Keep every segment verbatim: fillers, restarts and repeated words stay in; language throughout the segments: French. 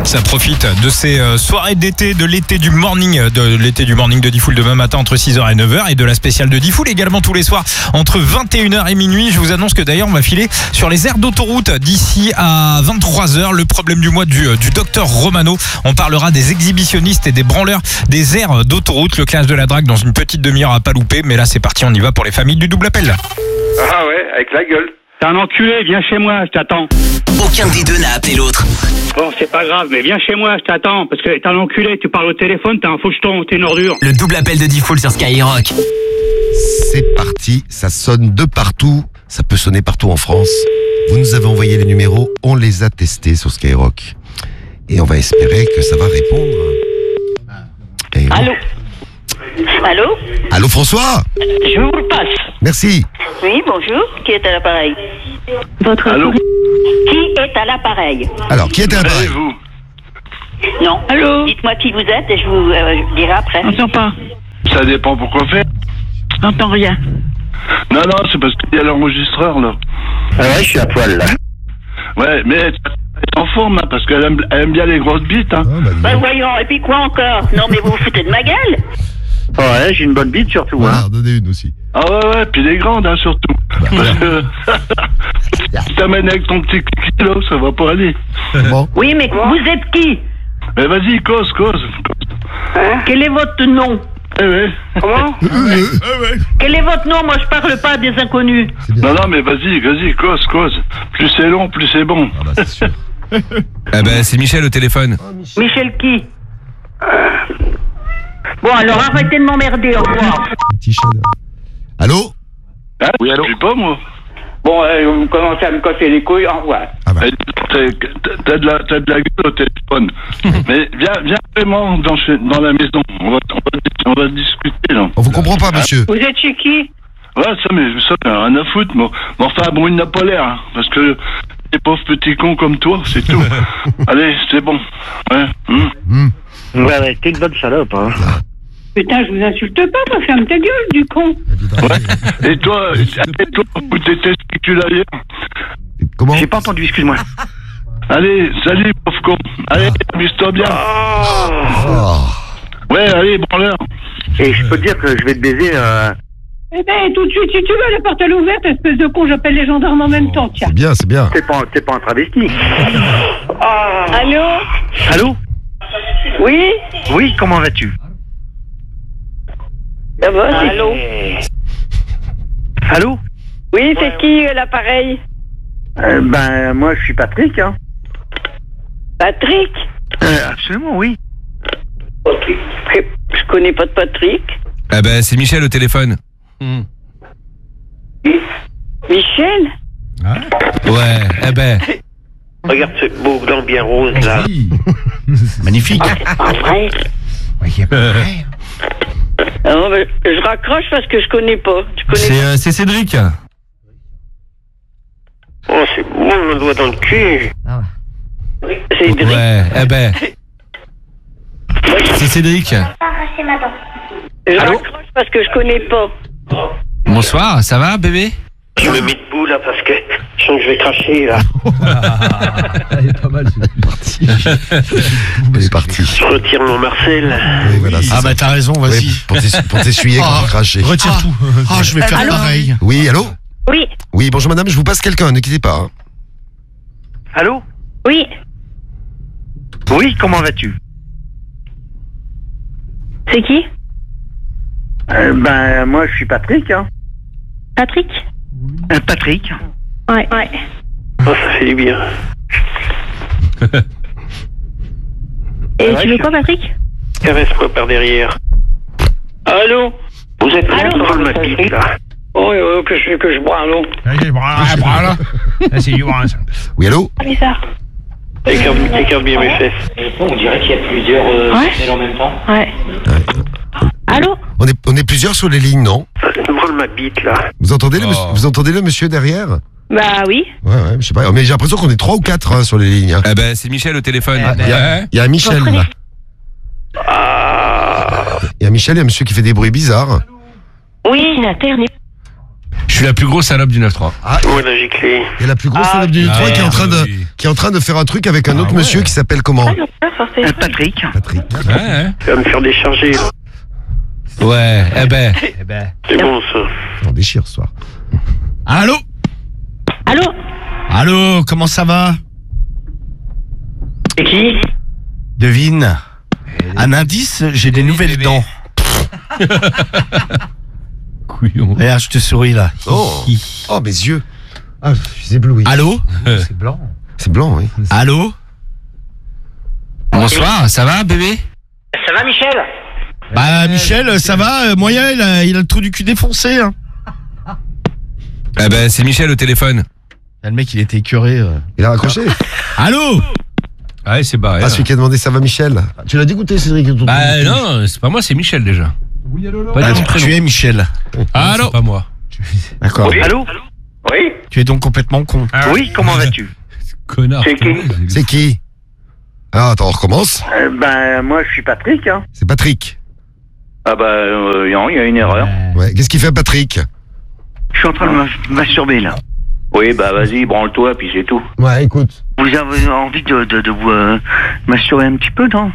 Ça profite de ces euh, soirées d'été, de l'été du morning, de l'été du morning de Diffoul demain matin entre six heures et neuf heures et de la spéciale de Diffoul également tous les soirs entre vingt et une heures et minuit. Je vous annonce que d'ailleurs on va filer sur les aires d'autoroute d'ici à vingt-trois heures. Le problème du mois du, du docteur Romano. On parlera des exhibitionnistes et des branleurs des aires d'autoroute. Le clash de la drague dans une petite demi-heure à pas louper. Mais là c'est parti, on y va pour les familles du double appel. Ah ouais, avec la gueule. T'es un enculé, viens chez moi, je t'attends. Aucun des deux n'a appelé l'autre. Bon, c'est pas grave, mais viens chez moi, je t'attends. Parce que t'es un enculé, tu parles au téléphone, t'es un faucheton, t'es une ordure. Le double appel de Diffoul sur Skyrock. C'est parti, ça sonne de partout, ça peut sonner partout en France. Vous nous avez envoyé les numéros, on les a testés sur Skyrock. Et on va espérer que ça va répondre. Et Allô Allô Allô François? Je vous le passe. Merci. Oui, bonjour. Qui est à l'appareil? Votre Allô? Qui est à l'appareil? Alors, qui était à l'appareil? vous Non. Allô? Dites-moi qui vous êtes et je vous euh, dirai après. J'entends pas. Ça dépend pourquoi faire. J'entends rien. Non, non, c'est parce qu'il y a l'enregistreur, là. Ah ouais, je suis à poil, là. Ouais, mais elle est en forme, hein, parce qu'elle aime, elle aime bien les grosses bites, hein. Ah, bah, dis Bah donc. voyons, et puis quoi encore? Non mais vous vous foutez de ma gueule? Ouais, j'ai une bonne bite surtout, Voilà, hein. donnez une aussi. Ah ouais, ouais, puis les grandes, hein, surtout. Parce que si t'amènes avec ton petit kilo, ça va pas aller. Bon. Oui, mais vous êtes qui? Mais vas-y, cause, cause. Hein? Quel est votre nom? Eh ouais. Comment? Quel est votre nom? Moi je parle pas des inconnus. Non, non, mais vas-y, vas-y, cause, cause. Plus c'est long, plus c'est bon. Ah bah c'est sûr. Eh ben c'est Michel au téléphone. Michel qui? Bon alors arrêtez de m'emmerder, au revoir. Petit chat. là. Allô? Hein? Oui, allô? Je sais pas, moi. Bon, euh, vous commencez à me casser les couilles, au revoir. Ah bah. Eh, t'as- T'as de, la- t'as de la gueule au téléphone. Mais viens, viens vraiment dans, chez- dans la maison. On va, on, va, on va discuter, là. On vous comprend pas, monsieur. Vous êtes chez qui? Ouais, ça, mais ça, t'as rien à foutre, moi. Mais enfin, bon, il n'a pas l'air, hein, parce que les pauvres petits cons comme toi, c'est tout. Allez, c'est bon. Ouais. hum. Hmm. Ouais, ouais, t'es une bonne salope, hein. Putain, je vous insulte pas, toi, ferme ta gueule, du con. Et toi, et toi, où tes testicules ailleurs? Comment? J'ai pas entendu, excuse-moi. Allez, salut, pauvre con. Allez, amuse-toi bien. Oh. Ouais, allez, branleur. Et je peux te dire que je vais te baiser, euh... Eh ben, tout de suite, si tu veux, la porte elle est ouverte, espèce de con, j'appelle les gendarmes en même temps, tiens. C'est bien, c'est bien. T'es pas, t'es pas un travesti. Allô? Allô? Oui? Oui, comment vas-tu? Ça va, c'est... Allô? Allô? Oui, c'est qui, euh, l'appareil? euh, Ben, moi, je suis Patrick, hein. Patrick? Euh, absolument, oui. Je connais pas de Patrick. Eh ben c'est Michel au téléphone. Michel? Ouais, eh ben. Regarde ce beau gland bien rose là. Magnifique. En vrai? Non, mais je raccroche parce que je connais pas. Tu connais C'est euh, c'est Cédric. Oh, c'est bon, on doigt dans le cul. pas? C'est Cédric. Ouais, eh ben. C'est Cédric. Je raccroche parce que je connais pas. Bonsoir, ça va bébé? Je me mets debout là parce que je sens que je vais cracher là. Elle est pas mal, c'est parti. Elle est partie. Je retire mon Marcel. Oui, voilà, c'est Ah ça. bah t'as raison, vas-y. Oui, pour t'ess- pour t'essuyer quand Ah, tu craches. Retire tout. Ah, je vais faire Allô pareil. Oui, allô? Oui. Oui, bonjour madame, je vous passe quelqu'un, ne quittez pas. hein. Allô? Oui. Oui, comment vas-tu? C'est qui? euh, Ben, moi, je suis Patrick, hein. Patrick? Euh, Patrick? Ouais. Ouais. Oh, ça fait du bien. Et Ouais, tu veux je- quoi, Patrick? Caresse-moi par derrière. Allô? Vous êtes Allô dans le maquis là. Oh, oh, que je que je bois, allô? Allez, bras, bras là. Là, c'est du bras, ça. Oui, allô? Ah, bizarre. Écarte, écarte bien mes fesses. On dirait qu'il y a plusieurs euh, Ouais. tunnels en même temps. Ouais. Allô? On est, on est plusieurs sur les lignes, non? Branle ma bite là. Vous entendez, le, Oh. monsieur- vous entendez le monsieur derrière? Bah oui. Ouais, ouais, je sais pas. Mais j'ai l'impression qu'on est trois ou quatre hein, sur les lignes. hein. Eh ben c'est Michel au téléphone. Ah, Il y, a- il y a un Michel Comprenez. là. Ah. Il y a Michel, il y a un monsieur qui fait des bruits bizarres. Oui, la Terre n'est... Je suis la plus grosse salope du neuf trois. Ah, Ouais, la giclée. il y a la plus grosse Ah, salope du ah trois ouais, qui est en train de, oui. qui est en train de faire un truc avec un autre Ah ouais. monsieur qui s'appelle comment? Euh, Patrick. Patrick. Ouais, ouais. Tu vas me faire décharger, là. Ouais, eh ben. Eh ben. C'est bon, ça. On déchire ce soir. Allô? Allô? Allô, comment ça va? C'est qui? Devine. Un indice, j'ai des nouvelles dents. Couillon. Regarde, je te souris là. Oh, oh mes yeux. Ah, je suis ébloui. Allô? C'est blanc. C'est blanc, oui. Allô? Bonsoir, ça va bébé? Ça va, Michel? Bah Michel, ça va, euh, moyen, il a, il a le trou du cul défoncé. Hein. Ah ben c'est Michel au téléphone. Là, le mec il était écœuré. Euh. Il a raccroché. Allô? Ouais, c'est barré. Ah, celui qui a demandé ça va Michel. Tu l'as dégoûté, Cédric? Bah non, c'est pas moi, c'est Michel déjà. Pas Ah, de tu, prénom. tu es Michel. Ah non, c'est pas moi. D'accord. Oui. Allô? Oui? Tu es donc complètement con. Oui, comment vas-tu? Connard. C'est qui? C'est qui? Ah, attends, on recommence. euh, Ben, moi, je suis Patrick, hein. C'est Patrick. Ah bah, euh, non, il y a une erreur. Ouais. Qu'est-ce qu'il fait, Patrick? Je suis en train de me masturber, là. Oui, bah vas-y, branle-toi, puis c'est tout. Ouais, écoute. Vous avez envie de, de, de vous euh, masturber un petit peu, non?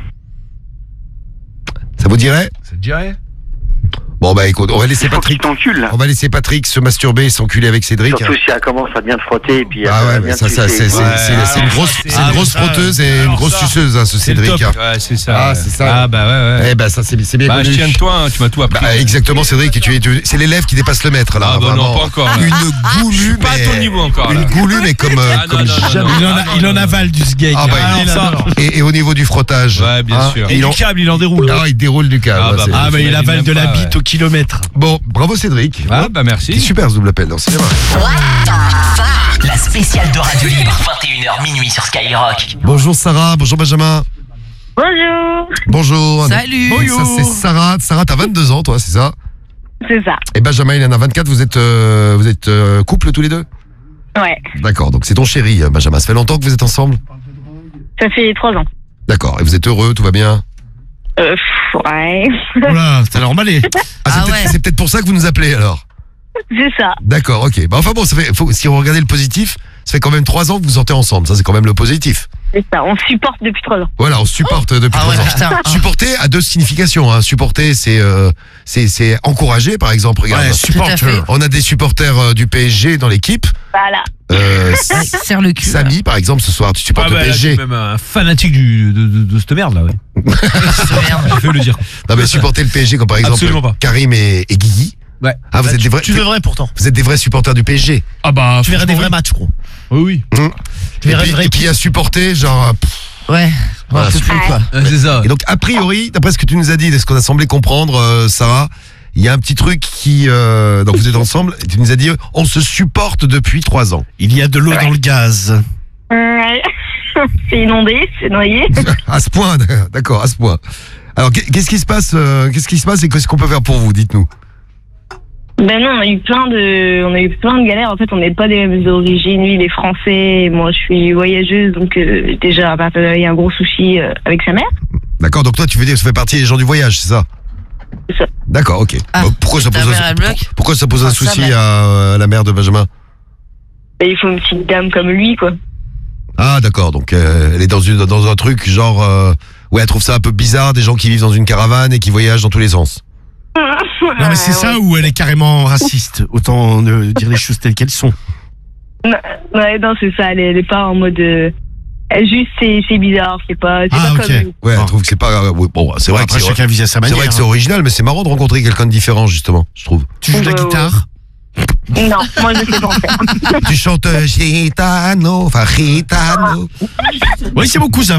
Ça vous dirait? Ça te dirait? Bon, bah écoute, on va laisser Il faut Patrick. qu'il t'encule, là. On va laisser Patrick se masturber et s'enculer avec Cédric. Surtout si elle commence à bien te frotter, et puis... Ah elle ouais, va mais bien ça, te ça, sucer. c'est c'est- Ouais. c'est- c'est une grosse, Ah, c'est une grosse ça, frotteuse et une alors grosse ça, suceuse, hein, ce C'est le Cédric. top. hein. Ouais, c'est ça. Ah, ouais. c'est ça. Ah bah ouais, ouais. Eh ben, ça, c'est c'est bien Bah je connu. tiens de toi, hein, tu m'as tout appris. Bah, exactement, Cédric, tu es, tu- c'est l'élève qui dépasse le maître, là. Ah bah non, vraiment. pas encore, là. Une goulue, Pas à mais- ton niveau encore. Une là. goulue, mais comme, euh, Ah, non, comme non, non, jamais. non. Il en, a, Ah, non, il en non. avale du sgeg. Ah bah, Ah, il il adore. Et, et au niveau du frottage. Ouais, bien hein, sûr. Et il du en- câble, il en déroule. Ah, il déroule du câble. Ah, ouais, bah, c'est- bah, Ah bah il j'imagine avale de même la pas, bite ouais. au kilomètre. Bon, bravo Cédric. Ah bah C'est merci. super ce double appel dans le cinéma. La spéciale de Radio Libre, vingt et une heures minuit sur Skyrock. Bonjour Sarah, bonjour Benjamin. Bonjour. Bonjour. Salut. Donc, ça c'est Sarah. Sarah, t'as vingt-deux ans, toi, c'est ça? C'est ça. Et Benjamin, il en a vingt-quatre. Vous êtes, euh, vous êtes euh, couple tous les deux? Ouais. D'accord. Donc c'est ton chéri, euh, Benjamin. Ça fait longtemps que vous êtes ensemble? Ça fait trois ans. D'accord. Et vous êtes heureux, tout va bien? Euh, pff, ouais. Voilà, t'as l'air emballé. Ah, c'est Ah peut-être ouais. c'est peut-être pour ça que vous nous appelez alors. C'est ça. D'accord, ok. Bah, enfin bon, ça fait, faut, si on regardait le positif, ça fait quand même trois ans que vous sortez ensemble. Ça, c'est quand même le positif. C'est ça. On supporte depuis trois ans. Voilà, on supporte euh, depuis Ah trois ouais, ans. putain. Supporter a deux significations. Hein. Supporter, c'est euh, c'est c'est encourager, par exemple. Regarde, Ouais, Tout à supporter. fait. on a des supporters euh, du P S G dans l'équipe. Voilà. Euh, Ouais, serre le cul. Samy, par exemple, ce soir, tu supportes Ah bah, le là, P S G. je suis même un fanatique du, de, de, de cette merde là, ouais. Je veux le dire. Non, mais supporter le P S G, comme par exemple Absolument pas. Karim et, et Guigui. Ouais. Ah, vous Bah, êtes tu, des vrais, tu devrais pourtant. vous êtes des vrais supporters du P S G. Ah bah, Tu verrais des vrais franchement, matchs, gros. Oui, oui. Hum. Tu Et verrais puis, des vrais et puis à supporter, genre. euh, pff. Ouais. Voilà, Un peu plus, quoi. Ouais, c'est ça. Et donc, a priori, d'après ce que tu nous as dit, de ce qu'on a semblé comprendre, euh, Sarah, il y a un petit truc qui. Euh, donc, vous êtes ensemble, et tu nous as dit, on se supporte depuis trois ans. Il y a de l'eau dans le gaz. Ouais. C'est inondé, c'est noyé. À ce point, d'accord, à ce point. Alors, qu'est- qu'est-ce qui se passe euh, Qu'est-ce qui se passe et qu'est-ce qu'on peut faire pour vous Dites-nous. Ben non, on a eu plein de, on a eu plein de galères. En fait, on n'est pas des mêmes origines. Lui, il est français. Moi, je suis voyageuse. Donc, euh, déjà, à partir de là, il y a un gros souci euh, avec sa mère. D'accord, donc toi, tu veux dire que ça fait partie des gens du voyage, c'est ça C'est ça. D'accord, ok. Ah, Bon, pourquoi, ça ta pose mère, un, elle bloque pourquoi ça pose un Ah, sa souci mère. à, à la mère de Benjamin? Ben, il faut une petite dame comme lui, quoi. Ah, d'accord, donc euh, elle est dans, une, dans un truc genre. Euh, ouais, elle trouve ça un peu bizarre, des gens qui vivent dans une caravane et qui voyagent dans tous les sens. Non mais c'est ça ou elle est carrément raciste. Autant euh, dire les choses telles qu'elles sont. Non, ouais, non, c'est ça. Elle est, elle est pas en mode. Euh, elle, juste, c'est, c'est bizarre. C'est pas, c'est Ah, pas ok. comme lui. Ouais, elle Ah. trouve que c'est pas. euh, ouais, bon, c'est vrai Après que c'est. chacun vit à sa C'est manière. vrai que c'est hein. original, mais c'est marrant de rencontrer quelqu'un de différent, justement, je trouve. Tu joues de la Ouais, ouais. guitare. Non, moi, je sais pas en faire. Tu chantes euh, Gitano, enfin Gitano. Oui, c'est mon cousin.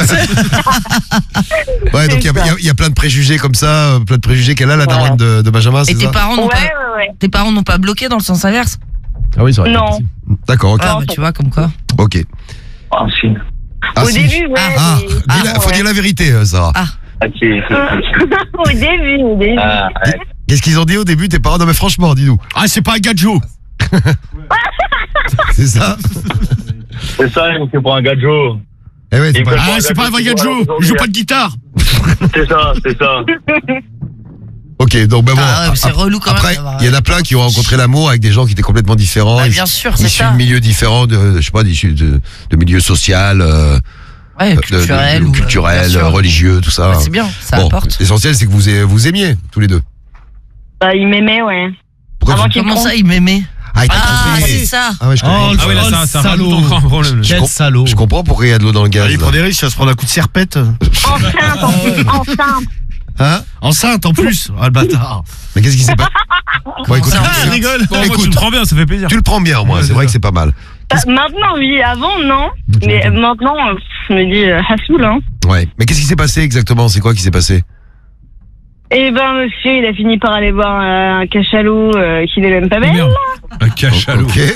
Ouais, donc il y, a- C'est ça. il y a- il y a plein de préjugés comme ça, euh, plein de préjugés qu'elle a, la Voilà. daronne de, de Benjamin, c'est Et tes ça parents n'ont Ouais, pas, ouais, ouais. tes parents n'ont pas bloqué dans le sens inverse. Ah oui, c'est vrai. Non. D'accord, ok. Ah bah tu vois comme quoi. Ok. Ah, si. Ah, Au si. début, ouais. Ah, mais- dis la- faut ouais. dire la vérité, euh, Sarah. Ah. Ah, si, si, si. Au début, au début. Ah, ouais. Qu'est-ce qu'ils ont dit au début, tes parents? Non, mais franchement, dis-nous. Ah, c'est pas un gadjo. C'est ça? C'est ça, il me fait pour un gadjo. Eh ouais, c'est Et pas... que- Ah, c'est pas un vrai gadjo. Il joue pas de guitare. C'est ça, c'est ça. Ok, donc bah bon. Ah ouais, c'est relou quand après, même d'avoir- il y en a plein qui ont rencontré l'amour avec des gens qui étaient complètement différents. Bah, bien sûr, c'est issus ça. de milieux différents, de, je sais pas, issus de, de milieux sociaux, euh, Ouais, de- culturel de- de- ou, euh, culturel, bien sûr. religieux, tout ça. Bah, c'est bien, ça bon, apporte. l'essentiel, c'est que vous, a- vous aimiez tous les deux. Bah, il m'aimait, ouais. Pourquoi Avant tu- qu'il me Comment trompe. ça, il m'aimait Ah, il t'a Ah, trompé. c'est ça. Ah ouais, je comprends. Ah ouais, là, ça, ça rajoute encore un problème. Je Quel com- salaud. Je comprends pourquoi il y a de l'eau dans le gaz. Il là. prend des risques, il va se prendre un coup de serpette. Enceinte, en plus, enceinte. Hein Enceinte en plus. Ah le bâtard. Mais qu'est-ce qui s'est passé Bon, écoute, Ça, écoute, Ah, rigole. Bon, moi, tu écoute, le prends bien, ça fait plaisir. tu le prends bien, moi. Ouais, c'est c'est vrai ça. que c'est pas mal. Bah, maintenant, oui. Avant, non. Mais maintenant, euh, je me dis, euh, Hassoul, hein. Ouais. Mais qu'est-ce qui s'est passé exactement? C'est quoi qui s'est passé? Et ben, monsieur, il a fini par aller voir euh, un cachalot euh, qui n'est même pas belle. Merde. Un cachalot. Ok.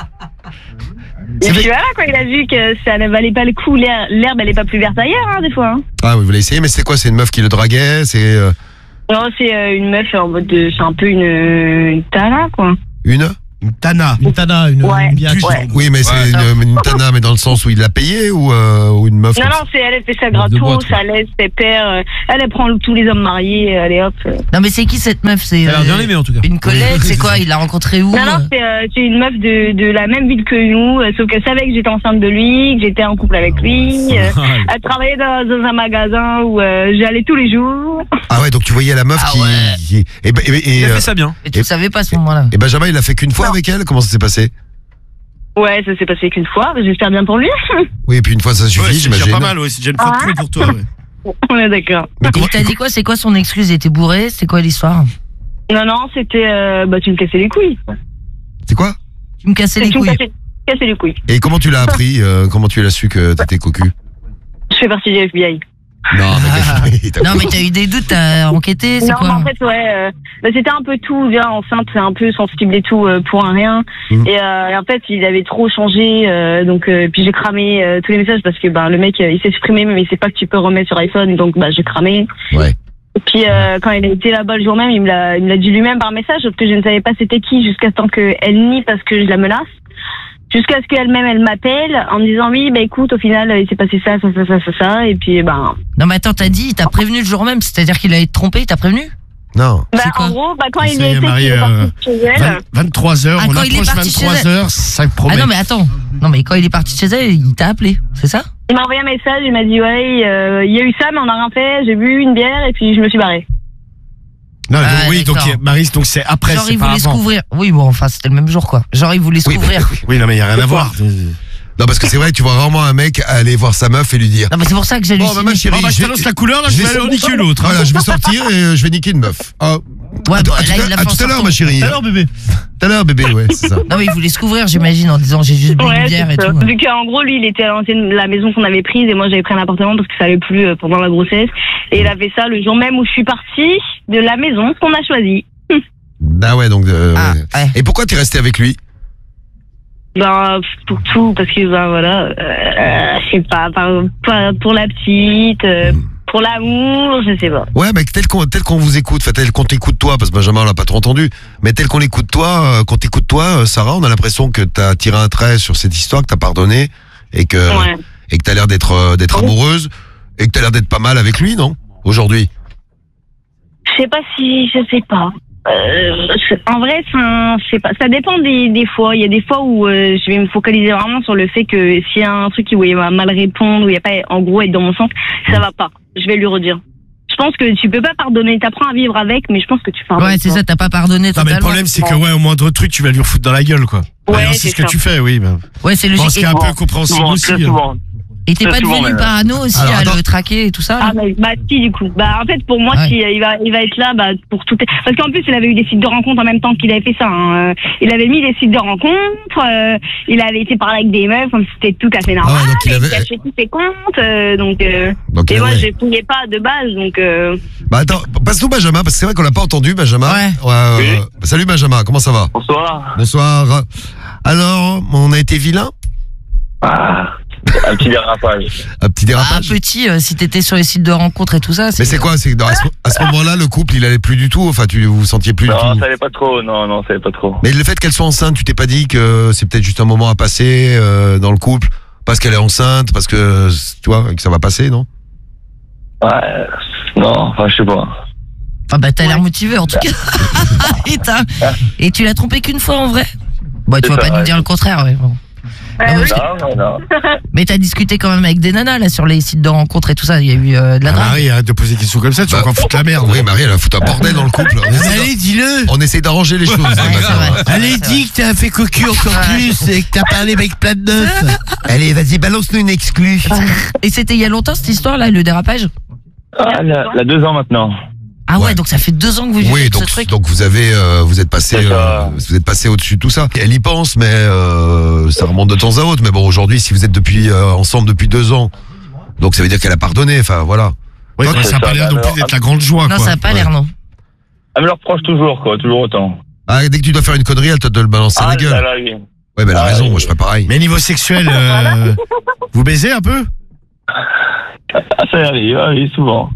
Et puis voilà, quoi, il a vu que ça ne valait pas le coup. L'her- L'herbe, elle est pas plus verte ailleurs, hein, des fois. Hein. Ah oui, vous l'avez essayé, mais c'est quoi? C'est une meuf qui le draguait? C'est euh, Non, c'est euh, une meuf en mode de. C'est un peu une, une tana, quoi. une? Une tana. Une tana, une, Ouais, une biatch. ouais. Oui, mais c'est Ouais. une, une tana, mais dans le sens où il l'a payé ou, euh, ou une meuf Non, comme non, c'est elle, elle fait ça Meuf de gratos, boîte, ça laisse ses pères. euh, Elle, elle prend tous les hommes mariés, euh, allez hop. euh. Non, mais c'est qui cette meuf? C'est Elle a l'air bien euh, aimée en tout cas. une collègue, c'est quoi? Il l'a rencontrée où? Non, non, c'est euh, c'est une meuf de, de la même ville que nous, euh, sauf qu'elle savait que j'étais enceinte de lui, que j'étais en couple avec lui. euh, elle travaillait dans, dans un magasin où euh, j'allais tous les jours. Ah ouais, donc tu voyais la meuf Ah qui, ouais. qui- et, et, et, Il a euh, fait ça bien. Et tu le savais pas à ce moment-là. et Benjamin, il l'a fait qu'une fois avec elle? Comment ça s'est passé? Ouais, ça s'est passé qu'une fois, j'espère bien pour lui. Oui, et puis une fois ça Ouais, suffit, c'est déjà j'imagine. pas mal, ouais. C'est déjà une fois de trop pour toi, ouais. On est d'accord. Mais Et comment- il t'a dit quoi? C'est quoi son excuse? Il était bourré? C'est quoi l'histoire? Non, non, c'était. Euh, bah, tu me cassais les couilles. C'est quoi? Tu me cassais les Tu me couilles. cassais, cassais les couilles. Et comment tu l'as appris? euh, Comment tu l'as su que t'étais cocu? Je fais partie du F B I. Non, mais il t'a- Non, mais t'as eu des doutes, t'as enquêté, c'est Non, mais quoi? en fait, ouais, euh, bah, c'était un peu tout. Bien enceinte, c'est un peu sensible et tout euh, pour un rien. Mhm. Et, euh, et en fait, il avait trop changé. Euh, donc, euh, puis j'ai cramé euh, tous les messages parce que bah, le mec, euh, il s'est exprimé, mais il sait pas que tu peux remettre sur iPhone. Donc, bah, j'ai cramé. Ouais. Et puis, euh, quand il a été là-bas le jour même, il me l'a, il me l'a dit lui-même par message, parce que je ne savais pas c'était qui jusqu'à ce temps qu'elle nie parce que je la menace. Jusqu'à ce qu'elle-même, elle m'appelle en me disant oui, bah écoute, au final, il s'est passé ça, ça, ça, ça, ça, ça. Et puis, ben. Non, mais attends, t'as dit, il t'a prévenu le jour même, c'est-à-dire qu'il allait te tromper, il t'a prévenu? Non. Bah, C'est quoi en gros, bah, quand il, Il y s'est était, qu'il marié, est euh, parti de chez elle. vingt-trois heures, Ah, on quand il est approche parti chez vingt-trois heures, ça promet. Ah non, mais attends. Non, mais quand il est parti de chez elle, il t'a appelé, c'est ça? Il m'a envoyé un message, il m'a dit ouais, euh, il y a eu ça, mais on n'a rien fait. J'ai bu une bière et puis je me suis barrée. Non, donc, Ah, oui, donc d'accord. il y a- Maryse, donc c'est après, Genre, c'est il pas voulait se avant. couvrir. Oui, bon, enfin, c'était le même jour, quoi. Genre, il voulait se Oui, couvrir. mais- Oui, non, mais il y a rien à voir. Non, parce que c'est vrai, tu vois rarement un mec aller voir sa meuf et lui dire. Non, mais c'est pour ça que j'ai Bon, bah, ma chérie, Oh, bah, je je vais- t'annonce la couleur, là, je je vais vais- aller en niquer l'autre. hein. Voilà, je vais sortir et euh, je vais niquer une meuf. Ah, Ouais, à, bon, à tout là, à- il l'a à fait en tout à l'heure, sortant. ma chérie. Alors, bébé. Tout à l'heure, bébé, ouais, c'est ça. Non, mais il voulait se couvrir, j'imagine, en disant j'ai juste bu une Ouais, bière et c'est ça. tout. Vu qu'en gros, lui, il était à l'ancienne la maison qu'on avait prise et moi, j'avais pris un appartement parce que ça allait plus euh, pendant la grossesse. Et il a fait ça le jour même où je suis partie de la maison qu'on a choisie. Ah ouais, donc. euh, Ah, ouais. ouais. Et pourquoi t'es resté avec lui? Ben, pour tout, parce que, ben voilà, euh, je sais pas, par- pas pour la petite, euh, pour l'amour, je sais pas. Ouais, mais tel qu'on tel qu'on vous écoute, enfin, tel qu'on t'écoute toi, parce que Benjamin on l'a pas trop entendu, mais tel qu'on l'écoute toi, euh, qu'on t'écoute toi, euh, Sarah, on a l'impression que t'as tiré un trait sur cette histoire, que t'as pardonné et que Ouais. et que t'as l'air d'être euh, d'être amoureuse et que t'as l'air d'être pas mal avec lui, non? Aujourd'hui. Je sais pas si, je sais pas. Euh, je- en vrai, ça, je sais pas. Ça dépend des, des fois. Il y a des fois où euh, je vais me focaliser vraiment sur le fait que s'il y a un truc où il va mal répondre, où il y a pas, en gros, être dans mon sens, ça va pas. Je vais lui redire. Je pense que tu peux pas pardonner. T'apprends à vivre avec, mais je pense que tu pardonnes. Ouais, c'est pas. ça, t'as pas pardonné Non, mais totalement. le problème, c'est que, ouais, au moindre truc, tu vas lui refoutre dans la gueule, quoi. Ouais, Bah, non, c'est c'est ce que ça. tu fais, oui. Bah. Ouais, c'est Je pense logique. qu'il est un Et- peu compréhensible Souvent, aussi. très hein. souvent. Et t'es Très pas souvent, devenu mais- parano aussi Alors, à attends. le traquer et tout ça? Ah là mais bah si du coup. Bah en fait pour moi Ouais. si, euh, il va il va être là bah pour tout parce qu'en plus il avait eu des sites de rencontres en même temps qu'il avait fait ça. Hein. Euh, Il avait mis des sites de rencontres, euh, il avait été parler avec des meufs, comme c'était tout à fait normal. Ah ouais, donc il il avait- cachait tous ses comptes euh, donc euh, Donc, et euh, moi ouais. je fouillais pas de base donc euh, Bah attends, passe-nous Benjamin, parce que c'est vrai qu'on l'a pas entendu, Benjamin. Ouais. euh, Oui. Salut Benjamin, comment ça va? Bonsoir. Bonsoir. Alors, on a été vilain? Ah, un petit dérapage. Un petit Ah, dérapage? petit, euh, si t'étais sur les sites de rencontres et tout ça. Mais c'est quoi? C'est que dans- à ce, à ce moment-là, le couple, il allait plus du tout. Enfin, tu vous vous sentiez plus Non, du tout. ça allait pas trop. Non, non, ça allait pas trop. Mais le fait qu'elle soit enceinte, tu t'es pas dit que c'est peut-être juste un moment à passer euh, dans le couple, parce qu'elle est enceinte, parce que tu vois que ça va passer, non? Ouais, non, enfin, je sais pas. Ah bah t'as l'air motivé en tout cas. et, t'as- et tu l'as trompé qu'une fois en vrai? Bah tu C'est vas ça, pas nous ouais. dire le contraire, ouais. Bon. Euh, Non, oui. Non, non, non. Mais t'as discuté quand même avec des nanas là sur les sites de rencontres et tout ça. Il y a eu euh, de la Ah, drague. Marie, arrête de poser des questions comme ça, tu vas Bah, encore foutre la merde. Oui, Marie, elle va foutre un bordel dans le couple. On essaie Allez, dis-le. On essaye d'arranger les choses. Ouais, hein, c'est Bastien. vrai. Allez, dis que t'as fait cocu encore plus et que t'as parlé avec plein de meufs. Allez, vas-y, balance-nous une exclue. Et c'était il y a longtemps cette histoire là, le dérapage? Ah, la, la deux ans maintenant. Ah ouais, Ouais. donc ça fait deux ans que vous vivez Oui, avec donc, ce truc. donc vous avez, euh, vous êtes passé, C'est ça. euh, vous êtes passé au-dessus de tout ça. Elle y pense, mais euh, ça remonte de temps à autre. Mais bon, aujourd'hui, si vous êtes depuis euh, ensemble depuis deux ans, donc ça veut dire qu'elle a pardonné. Enfin, voilà. Ouais, Toi, ça n'a c'est pas ça, l'air non alors, plus d'être la grande joie, Non, quoi. ça a pas Ouais. l'air non. Elle me le reproche toujours, quoi, toujours autant. Ah, dès que tu dois faire une connerie, elle te donne le balancer à Ah la gueule. là là, oui. Ouais, mais elle a Ah, raison. oui. Moi, je ferais pareil. Mais niveau sexuel, euh, vous baisez un peu? Ah, ça arrive, ah oui, souvent.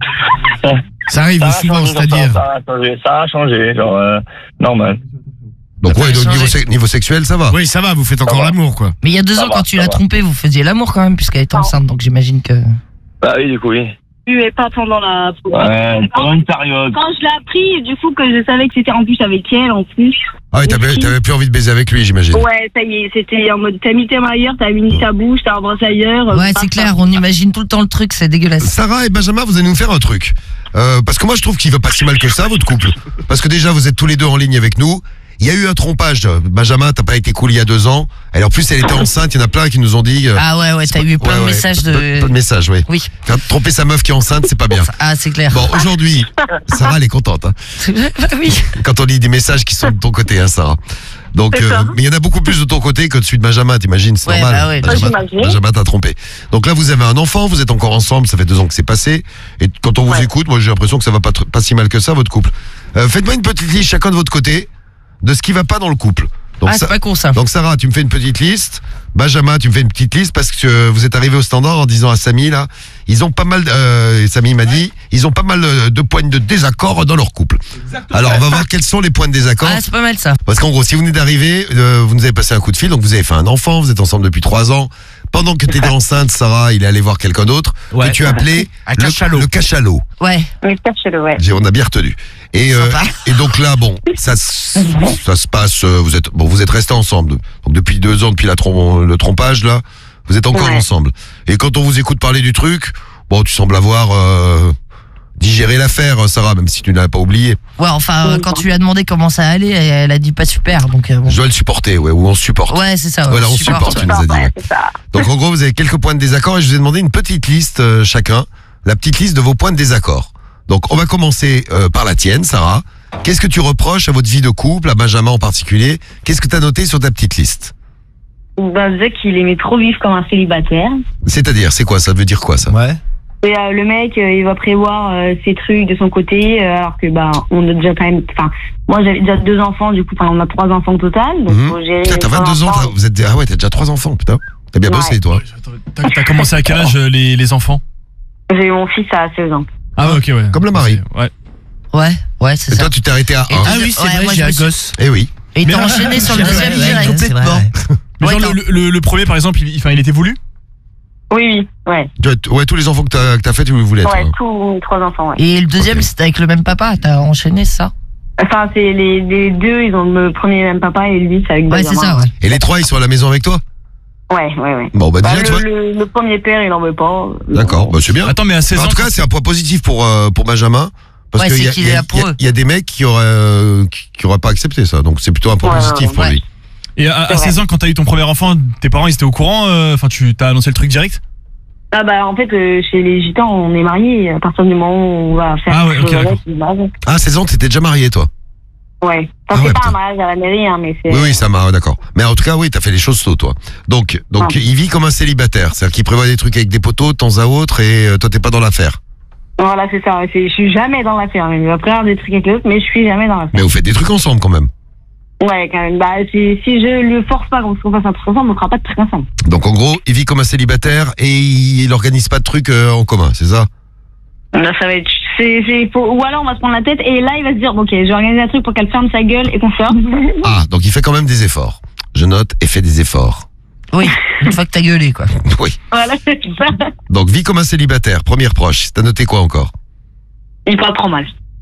Ça arrive Ça a souvent, changé, c'est-à-dire. Ça a changé, ça a changé, genre, euh, normal. Donc Ça ouais, a donc niveau, changé. se- niveau sexuel, ça va. Oui, ça va, vous faites encore va. l'amour, quoi. Mais il y a deux Ça ans, va, quand tu ça l'as va. trompée, vous faisiez l'amour quand même, puisqu'elle était enceinte, donc j'imagine que. Bah oui, du coup, oui. Mais pas pendant la. Ouais, pendant une période. Quand je l'ai appris, du coup, que je savais que c'était en plus avec elle, en plus. Ah, ouais, t'avais, Aussi. t'avais plus envie de baiser avec lui, j'imagine. Ouais, ça y est, c'était en mode t'as mis tes mains ailleurs, t'as mis ta bouche, t'as embrassé ailleurs. euh, Ouais, pas c'est ça. clair, on imagine tout le temps le truc, c'est dégueulasse. Sarah et Benjamin, vous allez nous faire un truc. Euh, parce que moi, je trouve qu'il va pas si mal que ça, votre couple. Parce que déjà, vous êtes tous les deux en ligne avec nous. Il y a eu un trompage. Benjamin, t'as pas été cool il y a deux ans. Et en plus, elle était enceinte. Il y en a plein qui nous ont dit. euh, Ah ouais, ouais, t'as eu plein ouais, de ouais, messages plein- de. Plein de messages, oui. Oui. Faire tromper sa meuf qui est enceinte, c'est pas bien. Ah, c'est clair. Bon, aujourd'hui, Sarah, elle est contente. Hein, oui. quand on lit des messages qui sont de ton côté, hein, Sarah. Donc, C'est ça. euh, mais il y en a beaucoup plus de ton côté que de celui de Benjamin, t'imagines, c'est Ouais, normal. bah ouais. Benjamin, J'imagine. Benjamin t'a trompé. Donc là, vous avez un enfant, vous êtes encore ensemble, ça fait deux ans que c'est passé. Et quand on vous Ouais. écoute, moi j'ai l'impression que ça va pas, tr- pas si mal que ça, votre couple. Euh, Faites-moi une petite liste chacun de votre côté de ce qui va pas dans le couple. Donc, Ah, c'est ça- pas con ça. donc Sarah, tu me fais une petite liste. Benjamin, tu me fais une petite liste parce que euh, vous êtes arrivé au standard en disant à Samy là, ils ont pas mal. Euh, Samy m'a dit, ils ont pas mal euh, de points de désaccord dans leur couple. Alors on va voir quels sont les points de désaccord. Ah, c'est pas mal ça. Parce qu'en gros, si vous venez d'arriver, euh, vous nous avez passé un coup de fil, donc vous avez fait un enfant, vous êtes ensemble depuis trois ans. Pendant que tu étais enceinte, Sarah, il est allé voir quelqu'un d'autre Ouais. que tu as appelé Un le, cachalot. le cachalot. Ouais. Mais cache-le, ouais. J'ai- On a bien retenu. Et, euh, Sympa. et donc là, bon, ça, s- ça se passe. euh, Vous êtes, bon, vous êtes restés ensemble. Donc depuis deux ans, depuis la trom- le trompage là, vous êtes encore Ouais. ensemble. Et quand on vous écoute parler du truc, bon, tu sembles avoir euh, digéré l'affaire, Sarah, même si tu n'as pas oublié. Ouais, enfin, euh, quand tu lui as demandé comment ça allait, elle, elle a dit pas super, donc euh, bon. Je dois le supporter, ouais, ou on supporte. Ouais, c'est ça. ouais, Voilà, on supporte, supporte, ouais. tu nous as dit. Ouais, ouais. c'est ça. Donc en gros, vous avez quelques points de désaccord et je vous ai demandé une petite liste euh, chacun, la petite liste de vos points de désaccord. Donc on va commencer euh, par la tienne, Sarah. Qu'est-ce que tu reproches à votre vie de couple, à Benjamin en particulier? Qu'est-ce que tu as noté sur ta petite liste? Bah, je disais qu'il aimait trop vivre comme un célibataire. C'est-à-dire, c'est quoi ça? veut dire quoi ça? Ouais. Et euh, le mec, euh, il va prévoir euh, ses trucs de son côté, euh, alors que bah on a déjà quand même. Enfin, moi j'avais déjà deux enfants, du coup, enfin, on a trois enfants au total. Donc Mhm. faut gérer Putain, t'as trois vingt-deux ans, enfants. t'as- vous êtes, ah ouais, t'as déjà trois enfants, putain. T'as bien Ouais. bossé, toi. T'as t'as commencé à quel âge euh, les, les enfants? J'ai eu mon fils à seize ans. Ah ouais, ok, ouais. Comme le mari. Ouais. Ouais, ouais, c'est Et ça. toi, tu t'es arrêté à Et un. toi, Ah oui, c'est Ouais, vrai, moi, j'ai je un me suis- Eh oui. Et Mais- t'as enchaîné sur le Ouais, deuxième ouais, direct. complètement. Mais Ouais, genre, attends. le, le, le premier, par exemple, il, enfin, il était voulu? Oui, oui, ouais. Tu vois, Ouais, tous les enfants que t'as que t'as fait, tu voulais être. Ouais, hein. tous trois enfants, ouais. Et le deuxième, Ok. c'était avec le même papa, t'as enchaîné ça? Enfin, c'est les, les deux, ils ont le premier même papa et lui, c'est avec Ouais, c'est Benjamin. ça, ouais. Et les trois, ils sont à la maison avec toi? Ouais, ouais, ouais. Bon, bah Bah, déjà, tu vois. le, le, le premier père, il en veut pas. D'accord, bah c'est bien. Attends, mais à seize En ans. tout cas, c'est un point positif pour, euh, pour Benjamin. Parce Ouais, qu'il c'est y a, qu'il il y est a- là pour il y a- eux. il y a des mecs qui auraient, euh, qui, qui auraient pas accepté ça. Donc c'est plutôt un point Ouais, positif pour ouais. lui. Et à, à C'est seize ans, quand t'as eu ton premier enfant, tes parents, ils étaient au courant? euh, Enfin, tu t'as annoncé le truc direct? Ah bah en fait, euh, chez les gitans, on est mariés à partir du moment où on va faire Ah ouais, quelque ok, chose d'accord. avec, de base. Ah, seize ans, t'étais déjà marié, toi? Ouais. Ah Enfin, c'est ouais, pas putain. un mariage à la mairie, hein, mais c'est... Oui, oui, ça m'a, ouais, d'accord. Mais en tout cas, oui, t'as fait les choses tôt, toi. Donc, donc Ah. il vit comme un célibataire. C'est-à-dire qu'il prévoit des trucs avec des poteaux de temps à autre et euh, toi, t'es pas dans l'affaire. Voilà, c'est ça. c'est- Je suis jamais dans l'affaire. Il va prévoir des trucs avec l'autre, mais je suis jamais dans l'affaire. Mais vous faites des trucs ensemble quand même. Ouais, quand même. Bah, si, si je le force pas qu'on qu'on fasse un truc ensemble, on fera pas de truc ensemble. Donc en gros, il vit comme un célibataire et il, il organise pas de trucs euh, en commun, c'est ça? Là, ça va être... c'est- c'est- faut- Ou alors, on va se prendre la tête et là, il va se dire, ok, je vais organiser un truc pour qu'elle ferme sa gueule et qu'on sorte. Ah, donc il fait quand même des efforts. Je note et fait des efforts. Oui, une fois que t'as gueulé, quoi. Oui. Voilà, c'est ça. Donc vie comme un célibataire, première proche. T'as noté quoi encore? Il parle trop mal.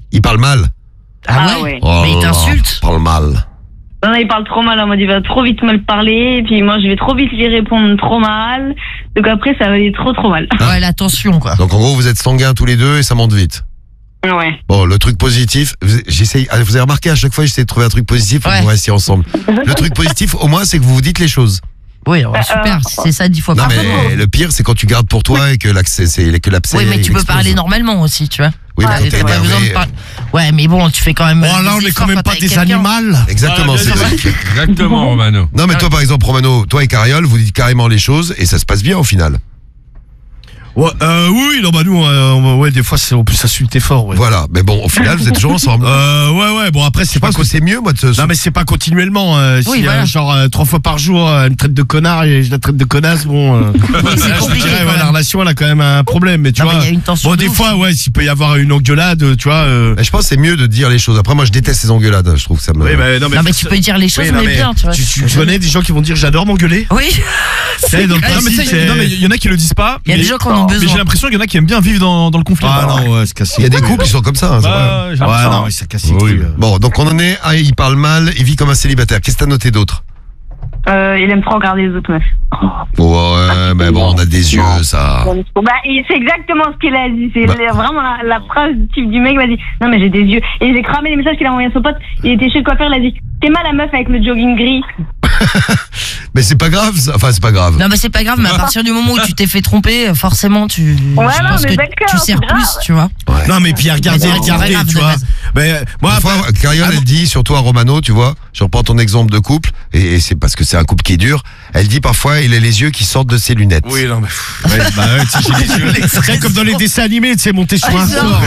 Il parle mal. Ah, Ah ouais, ouais. Oh Mais il là là, t'insulte. il parle mal. Non, non, il parle trop mal en mode il va trop vite me parler, puis moi je vais trop vite lui répondre trop mal. Donc après ça va aller trop trop mal. Ouais, la tension, quoi. Donc en gros, vous êtes sanguins tous les deux et ça monte vite. Ouais. Bon, le truc positif, vous- j'essaye, ah, vous avez remarqué, à chaque fois, j'essaie de trouver un truc positif pour Ouais. qu'on reste ensemble. Le truc positif, au moins, c'est que vous vous dites les choses. Oui, ouais, super, c'est ça dix fois Non, par jour. mais le pire, c'est quand tu gardes pour toi et que l'accès, c'est que l'abcès. Oui, mais tu il peux explose. parler normalement aussi, tu vois. Oui, mais Ouais, quand t'es t'as pas énervé, besoin de parler. Ouais, mais bon, tu fais quand même. Oh là, des on est quand efforts même quand pas t'es des avec quelqu'un. animaux. Exactement, Ouais, bien Cédric. Exactement, Romano. Non, mais toi, par exemple, Romano, toi et Cariole, vous dites carrément les choses et ça se passe bien au final. Ouais, euh, oui, non, bah nous, euh, on- ouais, des fois, c'est- on peut s'insulter fort. Ouais. Voilà, mais bon, au final, vous êtes toujours ensemble. Euh, ouais, ouais, bon, après, c'est Je pas. pense que c'est mieux, moi, de se. Non, mais c'est pas continuellement. euh, Oui, si, voilà. euh, genre, euh, trois fois par jour, euh, elle me traite de connard et je la traite de connasse, bon. Euh, c'est là, je compliqué, dirais, quand ouais, même. la relation, elle a quand même un problème. Mais tu Non, mais vois. il y a une tension Bon, de des ouf. fois, ouais, s'il peut y avoir une engueulade, tu vois. Euh, Mais je pense que c'est mieux de dire les choses. Après, moi, je déteste ces engueulades. Je trouve que ça me. oui, bah, non, mais, Non, mais tu peux dire les choses, Oui, non, mais bien, tu vois. Tu, tu connais des gens qui vont dire j'adore m'engueuler. Oui. C'est dans le vrai, Non, mais principe, ça, c'est- non, mais il y en a qui le disent pas. Il y a mais- des gens qui en ont Mais besoin. j'ai l'impression qu'il y en a qui aiment bien vivre dans, dans le conflit. Ah non, ouais, c'est cassé. Il y a des couples qui sont comme ça. hein, c'est vrai. Ouais, j'ai Ouais, l'impression. non, ça casse les Oui. couilles. Bon, donc on en est. Ah, il parle mal, il vit comme un célibataire. Qu'est-ce que t'as noté d'autre? Euh, il aime trop regarder les autres meufs. Ouais, mais bon, on a des yeux, ça. Bon, bah, il- c'est exactement ce qu'il a dit. C'est Bah. vraiment la, la phrase type du mec. Il m'a dit non, mais j'ai des yeux. Et j'ai cramé les messages qu'il a envoyés à son pote. Il était chez le coiffeur. Il a dit t'es mal la meuf avec le jogging gris. Mais c'est pas grave, ça. Enfin, c'est pas grave. Non, mais c'est pas grave, mais à partir du moment où tu t'es fait tromper, forcément, tu. Ouais, je non, pense mais que d'accord, tu sers c'est plus, grave. tu vois. Ouais. Non, mais puis regardez, Mais c'est regardez, grave, tu de vois. base. Mais, euh, moi, Une fois, après- Cariole, elle dit, surtout à Romano, tu vois, je reprends ton exemple de couple, et, et c'est parce que c'est un couple qui est dur, elle dit parfois, il a les yeux qui sortent de ses lunettes. Oui, non, mais. pff, ouais, bah, ouais, tu sais, j'ai les yeux. C'est comme dans les dessins animés, tu sais, monter sur un c'est sort.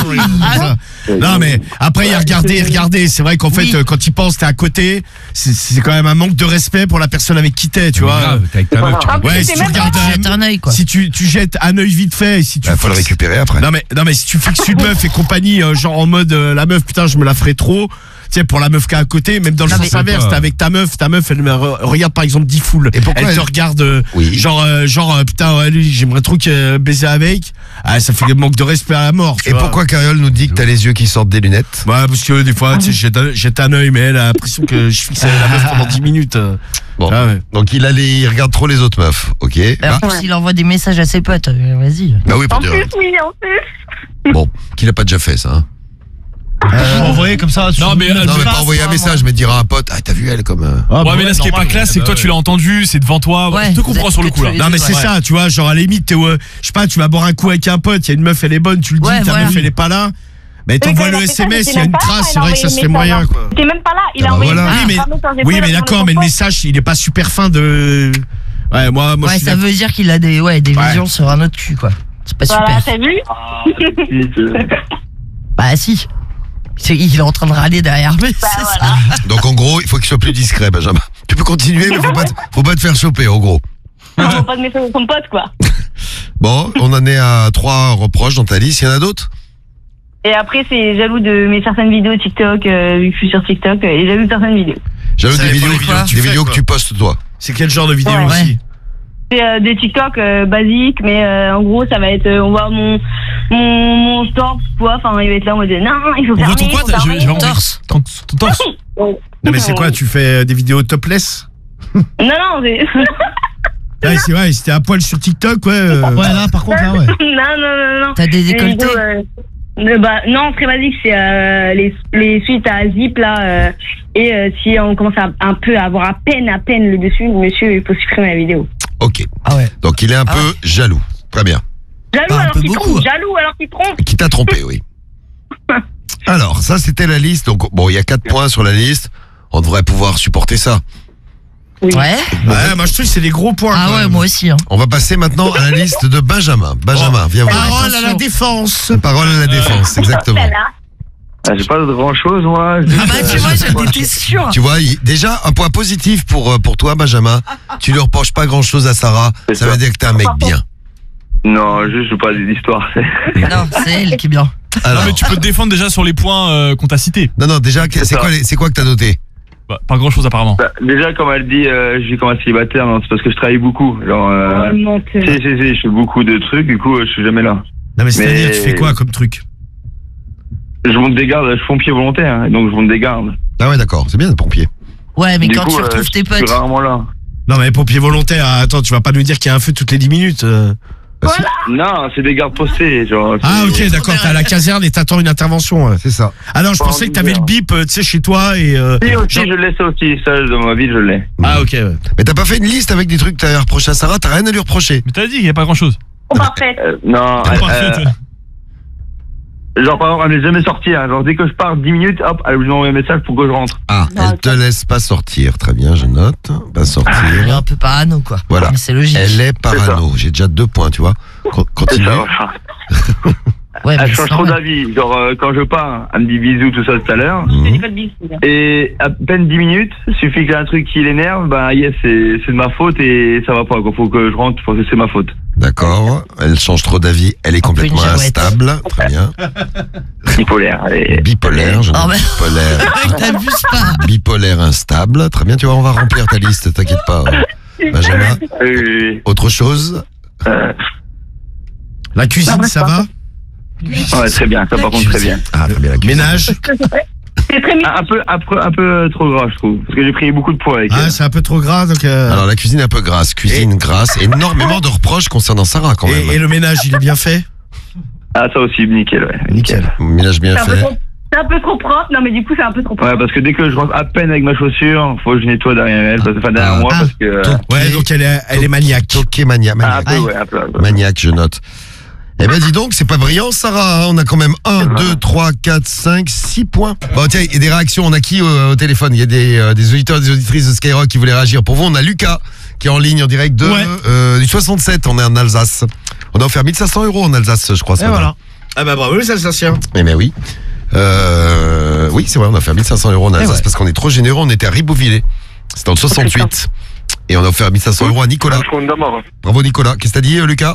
Non, mais après, il y a regardé, regardez. C'est vrai qu'en fait, Oui. euh, quand il pense, t'es à côté, c'est- c'est quand même un manque de respect pour la personne avec qui t'es, tu Mais vois. grave, t'es avec ta meuf, tu En plus, Ouais, c'est si tu même regardes pas- un- Jette un œil, quoi. Si tu, tu jettes un œil vite fait et si tu Il faut le fixes- récupérer après. Non mais non mais si tu fixes une meuf et compagnie, euh, genre en mode euh, la meuf putain je me la ferai trop, tu sais pour la meuf qui est à côté, même dans le Non, sens mais- inverse, t'es avec ta meuf, ta meuf elle me re- regarde par exemple dix foules, Et pourquoi elle, te elle- regarde euh, Oui. genre euh, genre euh, putain ouais, lui j'aimerais trop que baiser avec, ah ça fait manque de respect à la mort. tu Et vois. pourquoi Cariole nous dit que t'as les yeux qui sortent des lunettes? Ouais parce que des fois tu sais jette un- jette un œil mais elle a l'impression que je fixe la meuf pendant dix minutes. euh. Bon. Ah ouais. Donc il, a les, il regarde trop les autres meufs, ok? Et Bah, en plus, il envoie des messages à ses potes. euh, Vas-y. bah oui, pour En dire. plus, oui, en plus. Bon, qu'il a pas déjà fait ça. Hein. Euh, Envoyé comme ça. Non, mais, Non, mais pas, pas envoyer un ça, message, mais dire à un pote, ah t'as vu elle comme. euh, Ah, ouais, mais là, ce qui est pas classe, c'est que toi, tu l'as entendu, c'est devant toi. Ouais, Je te comprends vous sur le êtes coup, là. que Non mais c'est Ouais. ça, tu vois, genre à la limite, t'es, euh, je sais pas, tu vas boire un coup avec un pote, il y a une meuf, elle est bonne, tu le dis, Ouais, ta voilà. meuf elle est pas là, mais t'envoies quand il le a fait ça, S M S, j'étais il y a même une pas là, trace, il c'est a vrai que ça envoyé se fait le moyen message. quoi. T'es même pas là. Il Ah a bah envoyé. voilà. un Oui mais, message quand j'ai oui fait mais dans d'accord, le mais le poste. message il est pas super fin de... Ouais moi, moi Ouais, je suis ça d'accord. veut dire qu'il a des, ouais, des Ouais. visions sur un autre cul, quoi. C'est pas Voilà, super. t'as vu? Bah, si. C'est- Il est en train de râler derrière. Mais Bah c'est ça. voilà. Donc en gros, il faut qu'il soit plus discret, Benjamin. Tu peux continuer, mais faut pas te, faut pas te faire choper, en gros. Non, pas de message de son pote, quoi. Bon, on en est à trois reproches dans ta liste. Il y en a d'autres? Et après, c'est jaloux de mes certaines vidéos TikTok, euh, vu que je suis sur TikTok, et jaloux de certaines vidéos. J'avoue Ça des dépend vidéos, des vidéos que tu des fais, vidéos que quoi. tu postes toi. C'est quel genre de vidéo Ouais. aussi? C'est euh, des TikTok euh, basiques, mais euh, en gros, ça va être, euh, on voit mon, mon, mon torse, quoi, enfin, il va être là en mode, non, il faut On voit fermer, ton il quoi faut t'as- je- fermer. je vais en- Torse. Ton ton torse. Non mais c'est quoi, tu fais des vidéos topless? Non, non, c'est... Ouais c'est vrai, c'était à poil sur TikTok, ouais. euh. Ouais, là, par contre, là, ouais. non, non, non, non. T'as des Des décolletés. vidéos, euh, de- bah, non, très basique, c'est euh, les, les suites à Zip, là, euh, et euh, si on commence à, un peu à avoir à peine, à peine le dessus, monsieur, il faut supprimer la vidéo. Ok. Ah ouais. Donc il est un Ah peu ouais. jaloux. Très bien. Jaloux Pas un alors peu qu'il beaucoup. trompe, jaloux alors qu'il trompe. Qui t'a trompé, oui. Alors, ça c'était la liste. Donc bon, il y a quatre points sur la liste. On devrait pouvoir supporter ça. Oui. Ouais. Ouais, moi je trouve que c'est des gros points. Ah quand ouais, même. moi aussi. Hein. On va passer maintenant à la liste de Benjamin. Benjamin, viens voir. Parole à la défense. Parole à la défense, exactement. Ah, j'ai pas de grand chose, moi. Ah bah tu vois, j'en étais sûr. Tu vois, il- déjà un point positif pour euh, pour toi, Benjamin. Tu ne reproches pas grand chose à Sarah. C'est Ça ça. veut dire que t'es un mec bien. Non, juste, je veux pas des histoires. Non, c'est elle qui est bien. Alors, Non, mais tu peux te défendre déjà sur les points euh, qu'on t'a cités. non, non, déjà, c'est ça. quoi, les- c'est quoi que t'as noté? Bah, pas grand chose, apparemment. Bah, déjà, comme elle dit, euh, je vis comme un célibataire, non, c'est parce que je travaille beaucoup. Genre, euh, Oh, menteur. si, si, si, je fais beaucoup de trucs, du coup, euh, je suis jamais là. Non mais c'est-à-dire, Mais- tu fais quoi comme truc? je monte des gardes, je suis pompier volontaire, hein, donc je monte des gardes. Ah ouais, d'accord, c'est bien d'être pompier. Ouais, mais Du quand coup, tu euh, retrouves tes je suis potes. rarement là. Non, mais pompier volontaire, attends, tu vas pas nous dire qu'il y a un feu toutes les dix minutes. euh. Non, c'est des gardes postés, genre. Ah, c'est- ok, d'accord, t'es à la caserne et t'attends une intervention. ouais. C'est ça. Ah non, je pensais que t'avais le bip, euh, tu sais, chez toi et. euh, Si, aussi, genre- je l'ai ça aussi, ça, dans ma vie, je l'ai. Ah, ok, ouais. Mais t'as pas fait une liste avec des trucs que t'as reproché à Sarah, t'as rien à lui reprocher. Mais t'as dit qu'il n'y a pas grand chose. On va prête. Euh, non, T'es euh, parfait, toi. genre, par exemple, elle n'est jamais sortie, hein. Genre, dès que je pars dix minutes, hop, elle me envoie un message pour que je rentre. Ah, elle te laisse pas sortir. Très bien, je note. Pas Elle est sortir. un peu parano, quoi. Voilà. Mais c'est logique. Elle est parano. J'ai déjà deux points, tu vois. Co- C'est Continue. ça. Ouais, mais Elle c'est change trop normal. d'avis. Genre, euh, quand je pars, elle me dit bisous, tout ça tout à l'heure. Je te dis Mhm. pas de bisous. là. Et à peine dix minutes, suffit qu'il y ait un truc qui l'énerve, bah yes, c'est c'est de ma faute et ça va pas, quoi. Faut que je rentre, faut que c'est ma faute. D'accord. Elle change trop d'avis. Elle est Un peu complètement une girouette. instable. Très bien. Bipolaire. Et... Bipolaire. Je Oh, note mais- bipolaire. T'abuses pas. Bipolaire instable. Très bien. Tu vois, on va remplir ta liste. T'inquiète pas. Benjamin. Euh, Autre chose. euh, La cuisine, ça va? ouais, très bien, ça par contre très bien. Ah, très bien. La cuisine. Ménage? C'est très Un, un peu, un peu, un peu trop gras, je trouve, parce que j'ai pris beaucoup de poids avec Ah, elle. c'est un peu trop gras, donc. euh, Alors, la cuisine est un peu grasse. Cuisine grasse. Énormément de reproches concernant Sarah, quand même. et, et le ménage, il est bien fait? Ah, ça aussi, nickel, ouais. Nickel. Ménage bien C'est un peu fait. trop- c'est un peu trop propre. Non, mais du coup, c'est un peu trop propre. Ouais, parce que dès que je rentre à peine avec ma chaussure, faut que je nettoie derrière elle, parce, enfin derrière Ah. moi, Ah. parce que. euh, Donc, Ouais, donc elle est, elle est maniaque. Toqué mania, ah, un maniaque. peu, ouais, un peu, un peu. Maniaque, je note. Eh ben dis donc, c'est pas brillant Sarah, hein. On a quand même un, deux, trois, quatre, cinq, six points. Bon tiens, il y a des réactions, on a qui au, au téléphone? Il y a des, euh, des auditeurs et des auditrices de Skyrock qui voulaient réagir. Pour vous, on a Lucas qui est en ligne en direct de, Ouais. euh, du soixante-sept, on est en Alsace. On a offert mille cinq cents euros en Alsace, je crois. ce Et matin. voilà. Ah bah bravo les Alsaciens. Eh ben oui. Euh, oui, c'est vrai, on a offert mille cinq cents euros en Alsace ouais. parce qu'on est trop généreux, on était à Ribeauvillé. C'était en soixante-huit. Et on a offert mille cinq cents euros à Nicolas. Bravo Nicolas. Qu'est-ce que t'as dit euh, Lucas?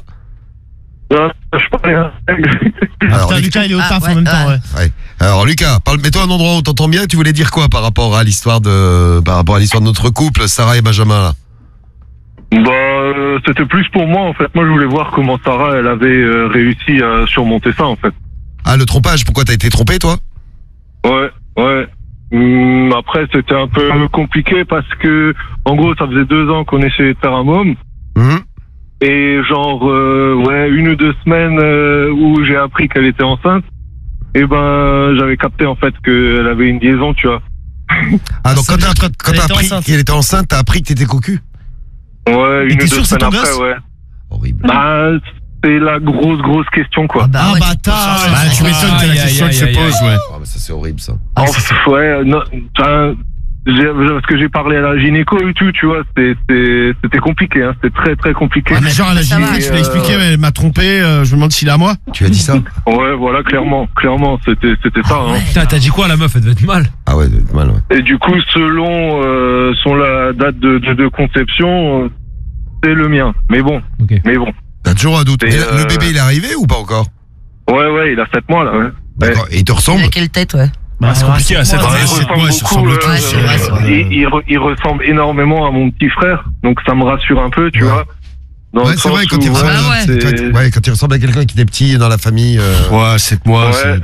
Je parlais, hein. Alors, Putain, Lucas, il est au Ah, taf ouais, en même temps, ouais. ouais. Ouais. Alors Lucas, parle, mets-toi à un endroit où t'entends bien. Tu voulais dire quoi par rapport à l'histoire de, par rapport à l'histoire de notre couple, Sarah et Benjamin là? Bah, euh, c'était plus pour moi en fait. Moi, je voulais voir comment Sarah, elle avait euh, réussi à surmonter ça en fait. Ah, le trompage. Pourquoi t'as été trompé toi? Ouais, ouais. Hum, après, c'était un peu compliqué parce que, en gros, ça faisait deux ans qu'on essayait de faire un môme. Hum. Et genre, euh, ouais, une ou deux semaines euh, où j'ai appris qu'elle était enceinte, et ben, j'avais capté en fait qu'elle avait une liaison, tu vois. Ah, donc ça quand veut t'as, dire quand qu'elle t'as était appris enceinte. qu'elle était enceinte, t'as appris que t'étais cocu? Ouais, Et une t'es ou sûr deux que c'est semaines ton après, gosse ouais. Horrible. Bah, c'est la grosse, grosse question, quoi. Ah bah Ah ouais, bâtard. tu- Bah tu m'étonnes que la Aïe, question aïe, elle se aïe, pose, ouais. Ah, mais ça c'est horrible ça. Ah, Oh, c'est ça. ouais, non, enfin, j'ai- parce que j'ai parlé à la gynéco et tout, tu vois, c'était, c'était, c'était compliqué, hein, c'était très, très compliqué. Ah, mais genre à la Ça va. gynéco, tu l'as Euh, expliqué, mais elle m'a trompé, euh, je me demande s'il est à moi. Tu as dit ça? Ouais, voilà, clairement, clairement, c'était, c'était ça, hein. Putain, t'as dit quoi, la meuf? Elle devait être mal. Ah ouais, mal ouais. Et du coup, selon euh, son la date de, de, de conception, euh, c'est le mien. Mais bon, Ok. mais bon. T'as toujours un doute. Et Mais le- le euh, bébé il est arrivé ou pas encore? Ouais, ouais, il a sept mois là. Ouais. D'accord. Et il te Il ressemble? a quelle tête, ouais. Bah, c'est compliqué à cette Ouais, Ouais, il c'est- ressemble ouais, ça beaucoup, ressemble euh, tous, Ouais, c'est vrai, c'est vrai. il, il re- il ressemble énormément à mon petit frère, donc ça me rassure un peu, tu Ouais. vois. Dans Ouais, le c'est vrai sens quand il où, ressemble, Ah ouais. c'est- c'est- ouais, quand il ressemble à quelqu'un qui était petit dans la famille. Euh... Ouais, sept mois, Ouais. c'est.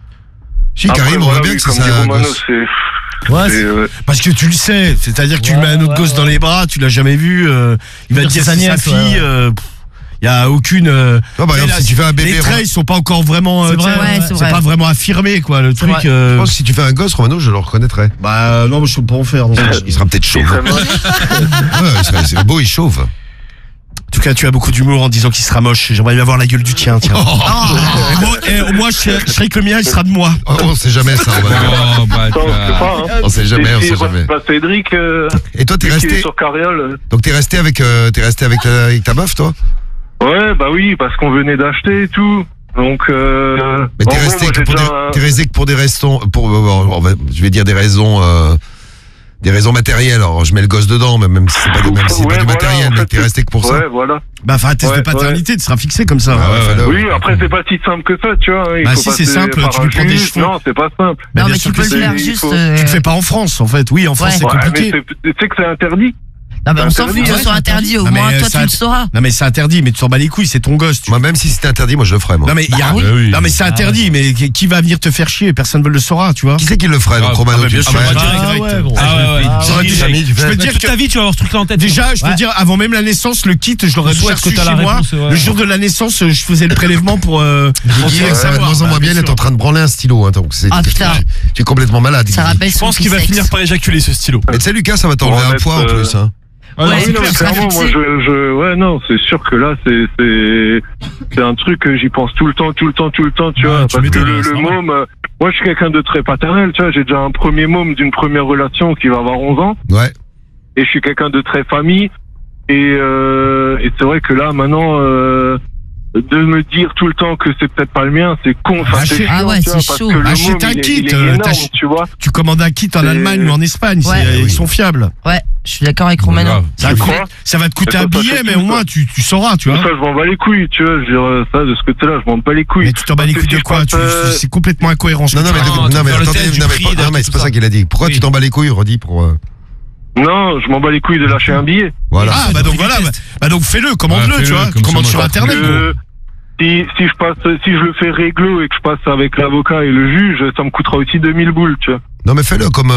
Si Après, Karim, on voilà, voit bien oui, que c'est comme dit ça. Romano, gosse. c'est. Ouais, c'est, c'est- euh, parce que tu le sais, c'est-à-dire que tu Ouais, le mets un autre ouais, gosse ouais. dans les bras, tu l'as jamais vu, euh, il va te Dire dire c'est c'est sa sa nièce, fille, ouais, ouais. euh, il y a aucune. euh, Toi, par mais exemple, là, si tu fais un bébé, les traits, ils sont pas encore vraiment. euh, C'est tu sais, vrai, ouais, c'est c'est vrai. pas vraiment affirmé, quoi, le truc. vrai. euh, je pense que si tu fais un gosse, Romano, je le reconnaîtrais. Bah euh, non, mais je peux pas en faire. donc. Il sera peut-être chauve. très moche. Ouais, il serait- c'est beau et chauve. En tout cas, tu as beaucoup d'humour en disant qu'il sera moche. J'aimerais bien voir la gueule du tien, tiens. Et moi, et, au moins, je sais- je serais que le mien, il sera de moi. Oh, on sait jamais ça. on va dire. Oh, bah, Ça, on sait pas, hein. On sait jamais, on Et puis, sait jamais. bah, Cédric, euh, Et toi, t'es qui est resté. sur Carriole. Donc t'es resté avec, euh, t'es resté avec, euh, avec ta meuf, toi? Ouais, bah oui, parce qu'on venait d'acheter et tout. Donc, euh, Mais t'es en gros, resté moi, que j'ai pour des, déjà un- t'es resté que pour des raisons, pour, euh, on va- je vais dire des raisons, euh, des raisons matérielles. Alors je mets le gosse dedans, mais même si c'est pas, de, même si c'est Ouais, pas du voilà, matériel, en mais fait, t'es resté que pour ça. Ouais, voilà. Bah, enfin, un test Ouais, de paternité, tu seras fixé comme ça. Ah ouais, fais-le. Oui, après, c'est pas si simple que ça, tu vois. Il Bah faut si, c'est passer simple, par tu un lui prends des juge. cheveux. Non, c'est pas simple. Bah, Non, bien mais sûr tu peux que le c'est- faire il juste. faut- euh, Tu le fais pas en France, en fait. Oui, en France, Ouais. c'est Ouais, compliqué. mais c'est- tu sais que c'est interdit. Non, mais on s'en fout que ce soit interdit, au Non, mais, moins euh, toi ça- tu le sauras. Non mais c'est interdit, mais tu t'en bats les couilles, c'est ton gosse. Tu... Moi, même si c'était interdit, moi je le ferais, moi. Non mais il y a... Bah oui. Bah oui. Non mais c'est Ah interdit, mais qui qui va venir te faire chier? Personne ne le saura, tu vois. Qui c'est qui le ferait, donc, Ah, Romano, ah, bah, tu bien le sûr. ferais? Ah, Ah ouais, gros. Ah ouais, ouais. J'aurais dit, Samy, tu Je fais. peux te dire Toute que ta vie, tu vas avoir ce truc là en tête. déjà, je peux dire, avant même la naissance, le kit, je l'aurais Je déjà souhaite que reçu t'as chez la moi. réponse, ouais. Le jour de la naissance, je faisais le prélèvement pour euh, pour Guigui, dire ouais, savoir. de moins en moins Bah, bien, il est sûr. en train de branler un stylo, hein, donc c'est. Ah, putain. tu- Tu es complètement malade. Ça Guigui. rappelle Je son pense qu'il va petit finir sexe. par éjaculer ce stylo. Mais tu sais, Lucas, ça va On t'enlever va un mettre, poids en euh, plus, hein. Ouais, Ouais, non, Ah c'est oui, non, clair. mais ça clairement, fixé. moi, je, je, ouais, non, c'est sûr que là, c'est, c'est, c'est un truc que j'y pense tout le temps, tout le temps, tout le temps, tu Ouais, vois, tu parce que m'étonnes, le, c'est le normal. môme, euh, moi, je suis quelqu'un de très paternel, tu vois, j'ai déjà un premier môme d'une première relation qui va avoir onze ans, Ouais. et je suis quelqu'un de très famille, et, euh, et c'est vrai que là, maintenant, euh, de me dire tout le temps que c'est peut-être pas le mien, c'est con, enfin, c'est Achète- chiant, Ah ouais, tu vois, c'est parce chaud. que le Achète môme, un il est- kit, il est euh, énorme, t'ach- tu vois. Tu commandes un kit en C'est- Allemagne ou en Espagne, c'est- Ouais. ils Oui. sont fiables. Ouais, je suis d'accord avec Romano. grave. Ça va, Tu te coûter- crois ça va te coûter Mais un ça, ça billet, fait mais tout, au moins ça. tu, tu sauras, tu vois. Ça, je m'en bats les couilles, tu vois, je veux dire, ça, de ce côté-là, je m'en bats les couilles. Mais tu t'en bats les Parce que couilles de si quoi je tu, passe, euh, C'est complètement incohérent. ce Non, que non, tu mais, racontes. non, non, tu mais peux faire le attendez, test du non, mais, prix, pas- de non, mais tout c'est pas ça. ça qu'il a dit. Pourquoi Oui. tu t'en bats les couilles, redis pour. euh, Non, je m'en bats les couilles de lâcher un billet. Voilà. Ah bah donc voilà, bah, bah donc fais-le, commande-le, Ouais, tu vois. fais-le, Tu comme commandes ça, sur moi, internet, gros. Euh, si, si je passe, si je le fais réglo et que je passe avec l'avocat et le juge, ça me coûtera aussi deux mille boules, tu vois. Non, mais fais-le comme. euh,